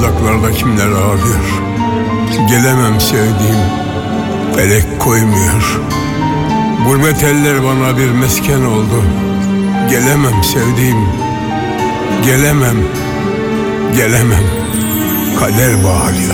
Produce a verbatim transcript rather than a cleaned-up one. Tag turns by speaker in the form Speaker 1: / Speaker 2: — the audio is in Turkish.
Speaker 1: uzaklarda kimler ağlıyor. Gelemem sevdiğim, felek koymuyor. Gurbet eller bana bir mesken oldu. Gelemem sevdiğim, gelemem, gelemem. Kader bağırıyor.